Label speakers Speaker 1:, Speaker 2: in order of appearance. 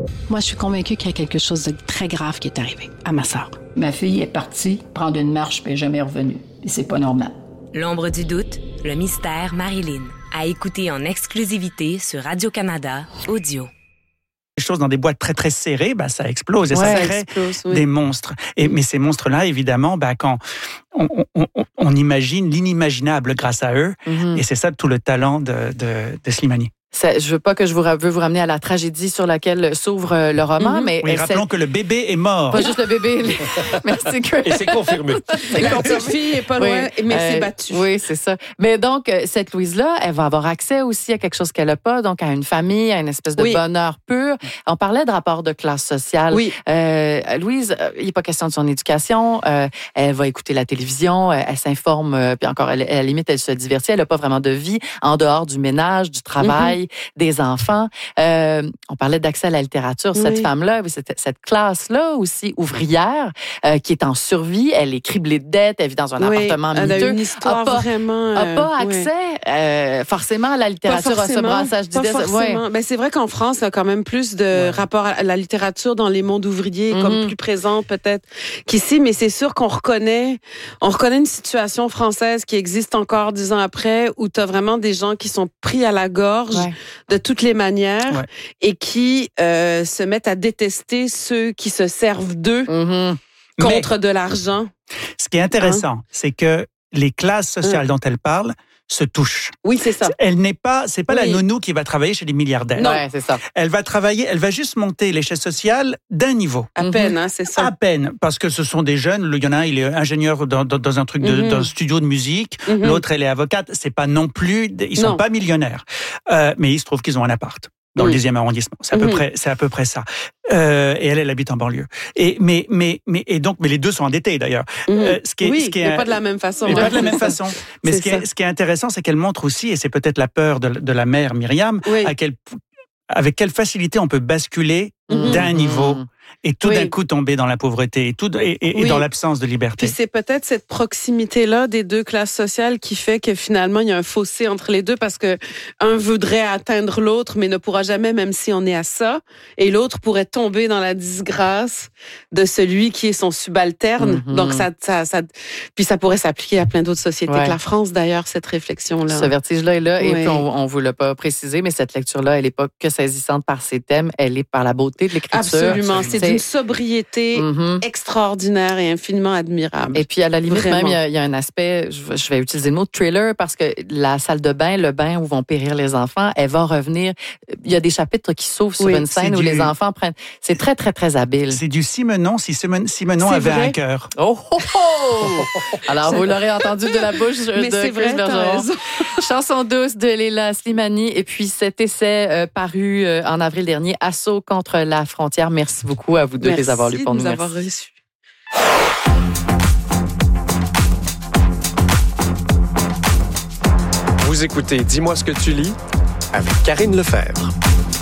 Speaker 1: Moi, je suis convaincue qu'il y a quelque chose de très grave qui est arrivé à ma sœur.
Speaker 2: Ma fille est partie prendre une marche puis elle n'est jamais revenue. Et c'est pas normal.
Speaker 3: L'ombre du doute, le mystère Marilyn. À écouter en exclusivité sur Radio-Canada Audio.
Speaker 4: Les choses dans des boîtes très très serrées, ça explose et ça crée des monstres. Mais ces monstres-là, évidemment, quand on imagine l'inimaginable grâce à eux, et c'est ça tout le talent de Slimani.
Speaker 5: Je veux pas que je veux vous ramener à la tragédie sur laquelle s'ouvre le roman, mais...
Speaker 4: Oui, rappelons que le bébé est mort.
Speaker 5: Pas juste le bébé. Merci, Chris.
Speaker 6: Et c'est confirmé.
Speaker 7: La petite fille est pas loin, mais c'est battu.
Speaker 5: Oui, c'est ça. Mais donc, cette Louise-là, elle va avoir accès aussi à quelque chose qu'elle n'a pas, donc à une famille, à une espèce de bonheur pur. On parlait de rapport de classe sociale.
Speaker 7: Oui.
Speaker 5: Louise, il n'est pas question de son éducation. Elle va écouter la télévision, elle s'informe, puis encore, à la limite, elle se divertit. Elle n'a pas vraiment de vie en dehors du ménage, du travail, des enfants. On parlait d'accès à la littérature. Cette femme-là, cette classe-là aussi, ouvrière, qui est en survie, elle est criblée de dettes, elle vit dans un appartement miteux.
Speaker 7: Elle a une histoire vraiment...
Speaker 5: n'a pas accès forcément à la littérature, à ce brassage d'idées.
Speaker 7: C'est vrai qu'en France, il y a quand même plus de rapport à la littérature dans les mondes ouvriers, comme plus présent peut-être qu'ici, mais c'est sûr qu'on reconnaît une situation française qui existe encore 10 ans après, où tu as vraiment des gens qui sont pris à la gorge de toutes les manières et qui se mettent à détester ceux qui se servent d'eux contre de l'argent.
Speaker 4: Ce qui est intéressant, c'est que les classes sociales dont elle parle se touchent.
Speaker 7: Oui, c'est ça.
Speaker 4: C'est pas la nounou qui va travailler chez les milliardaires.
Speaker 5: Non, c'est ça.
Speaker 4: Elle va juste monter l'échelle sociale d'un niveau.
Speaker 7: À peine, c'est ça.
Speaker 4: À peine, parce que ce sont des jeunes. Il y en a un, il est ingénieur dans un truc dans un studio de musique. L'autre, elle est avocate. C'est pas non plus, ils sont pas millionnaires. Mais il se trouve qu'ils ont un appart dans le 10e arrondissement. C'est à peu près ça. Et elle habite en banlieue. Mais les deux sont endettés d'ailleurs.
Speaker 7: Mais pas de la même façon.
Speaker 4: Pas de la même façon. Mais ce qui est intéressant, c'est qu'elle montre aussi, et c'est peut-être la peur de la mère Myriam, avec quelle facilité on peut basculer d'un niveau et tout d'un coup tomber dans la pauvreté et dans l'absence de liberté.
Speaker 7: Puis c'est peut-être cette proximité-là des deux classes sociales qui fait que finalement, il y a un fossé entre les deux parce que un voudrait atteindre l'autre, mais ne pourra jamais, même si on est à ça, et l'autre pourrait tomber dans la disgrâce de celui qui est son subalterne. Donc, puis ça pourrait s'appliquer à plein d'autres sociétés que la France, d'ailleurs, cette réflexion-là.
Speaker 5: Ce vertige-là est là, et puis on vous l'a pas précisé, mais cette lecture-là, elle n'est pas que saisissante par ses thèmes, elle est par la beauté de l'écriture.
Speaker 7: Absolument. C'est d'une sobriété extraordinaire et infiniment admirable.
Speaker 5: Et puis, à la limite, même, il y a un aspect, je vais utiliser le mot thriller, parce que la salle de bain, le bain où vont périr les enfants, elle va revenir. Il y a des chapitres qui s'ouvrent sur une scène où les enfants prennent... C'est très, très, très habile.
Speaker 4: C'est du Simenon, si Simenon avait un cœur.
Speaker 5: Oh, oh, oh! Alors, vous l'aurez entendu de la bouche de Chris Bergeron. Chanson douce de Leila Slimani. Et puis, cet essai paru en avril dernier, Assaut contre la frontière. Merci beaucoup à vous deux de les avoir lus pour nous.
Speaker 7: Merci de nous avoir reçus.
Speaker 6: Vous écoutez Dis-moi ce que tu lis avec Karine Lefebvre.